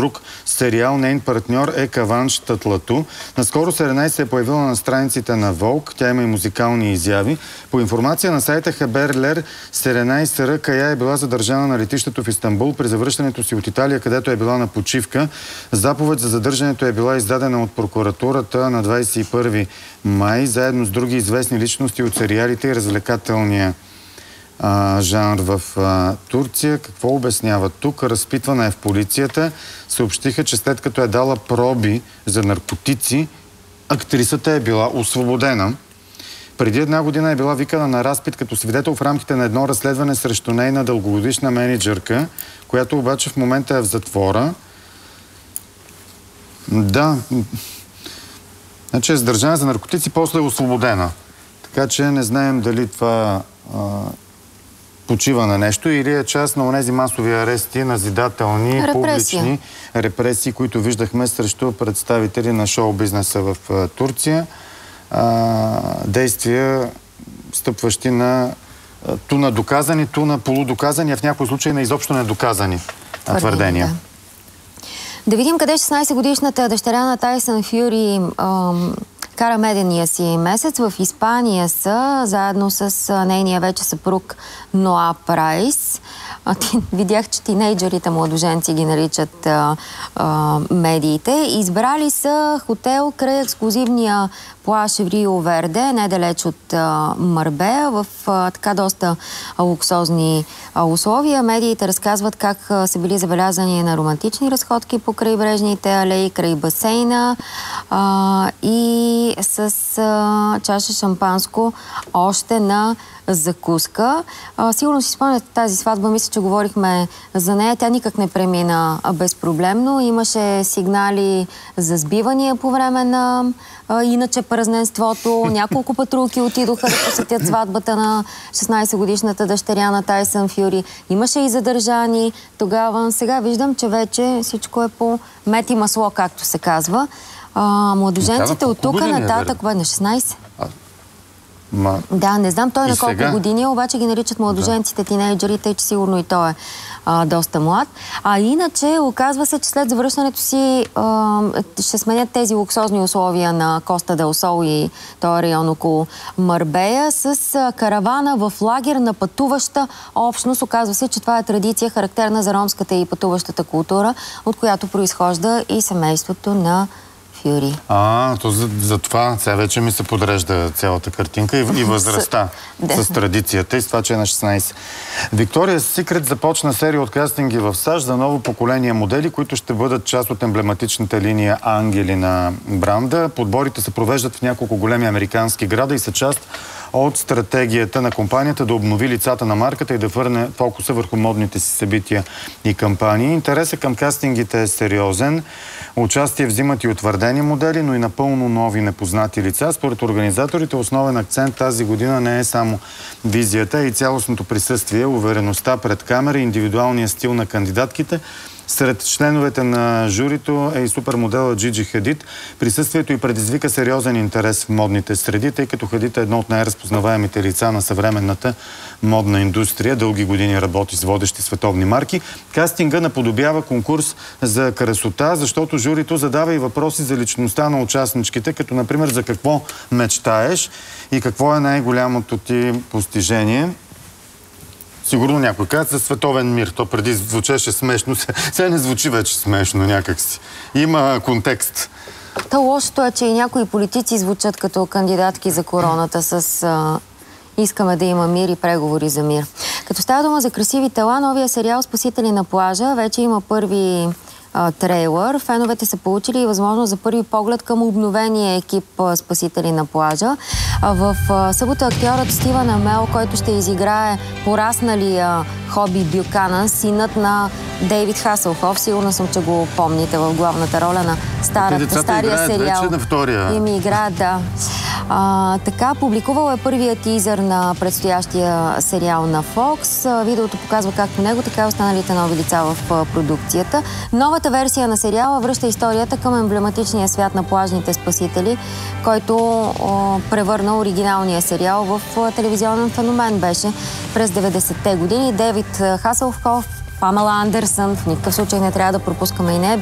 друг сериал. Нейн партньор е Каванч Татлату. Наскоро Серенай се е появила на страниците на Волк. Тя има и музикални изяви. По информация на сайта Хаберлер, Серенай Сара Кая е била задържана на летището в Истанбул при завръщането си от Италия, където е била на почивка. Заповед за задържането е била издадена от прокуратурата на 21 май, заедно с други известни личности от сериалите и развлекателния жанр в Турция. Какво обяснява тук? Разпитвана е в полицията. Съобщиха, че след като е дала проби за наркотици, актрисата е била освободена. Преди една година е била викана на разпит като свидетел в рамките на едно разследване срещу нейна дългогодишна мениджърка, която обаче в момента е в затвора. Да. Значи е задържана за наркотици, после е освободена. Така че не знаем дали това почива на нещо или е част на онези масови арести, назидателни, публични репресии, които виждахме срещу представители на шоу-бизнеса в Турция. Действия, стъпващи на ту на доказани, ту на полудоказани, а в някои случаи на изобщо недоказани твърдения. Да видим къде 16-годишната дъщеря на Тайсън Фюри кара медения си месец. В Испания са, заедно с нейния вече съпруг Ноа Прайс. Видях, че тинейджерите младоженци ги наричат медиите. Избрали са хотел край ексклузивния плаж в Рио Верде, недалеч от Марбея, в така доста луксозни условия. Медиите разказват как са били забелязани на романтични разходки по крайбрежните алеи, край басейна и с чаша шампанско още на закуска. Сигурно си спомняте тази сватба, мисля, че говорихме за нея. Тя никак не премина безпроблемно. Имаше сигнали за сбивания по време на иначе празненството. Няколко патрулки отидоха да посетят сватбата на 16-годишната дъщеря на Тайсън Фюри. Имаше и задържани тогава. Сега виждам, че вече всичко е по мед и масло, както се казва. Младоженците от тук нататък... На 16? Да, не знам той на колко години, обаче ги наричат младоженците, тинейджерите, че сигурно и той е доста млад. А иначе, оказва се, че след завръщането си ще сменят тези луксозни условия на Коста дел Сол и този район около Марбея с каравана в лагер на пътуваща общност. Оказва се, че това е традиция, характерна за ромската и пътуващата култура, от която произхожда и семейството на Фюри. То за това сега вече ми се подрежда цялата картинка и възрастта с традицията и с това, че е на 16. Victoria's Secret започна серия от кастинги в САЩ за ново поколение модели, които ще бъдат част от емблематичната линия ангели на бранда. Подборите се провеждат в няколко големи американски града и са част от стратегията на компанията да обнови лицата на марката и да върне фокуса върху модните си събития и кампании. Интересът към кастингите е сериозен. Участие взимат и утвърдени модели, но и напълно нови непознати лица. Според организаторите основен акцент тази година не е само визията и цялостното присъствие, увереността пред камера и индивидуалния стил на кандидатките. Сред членовете на журито е и супермодела Джиджи Хадид. Присъствието й предизвика сериозен интерес в модните среди, тъй като Хадид е едно от най-разпознаваемите лица на съвременната модна индустрия. Дълги години работи с водещи световни марки. Кастинга наподобява конкурс за красота, защото журито задава и въпроси за личността на участничките, като например за какво мечтаеш и какво е най-голямото ти постижение. Сигурно някой казва за световен мир. То преди звучеше смешно. Сега не звучи вече смешно някакси. Има контекст. То лошото е, че и някои политици звучат като кандидатки за короната с искаме да има мир и преговори за мир. Като става дума за красиви тела, новия сериал "Спасители на плажа" вече има първи трейлър. Феновете са получили и възможност за първи поглед към обновения екип "Спасители на плажа". В събота актьорът Стивън Амел, който ще изиграе порасналия Хоби Бюканан, синът на Дейвид Хасълхоф. Сигурна съм, че го помните в главната роля на стария сериал. И ми играят, да. Така, публикувал е първия тизър на предстоящия сериал на Fox. Видеото показва както него, така и останалите нови лица в продукцията. Новата версия на сериала връща историята към емблематичния свят на плажните спасители, който превърна оригиналния сериал в телевизионен феномен беше през 90-те години. Дейвид Хасълхоф, Памела Андерсън, в никакъв случай не трябва да пропускаме и нея,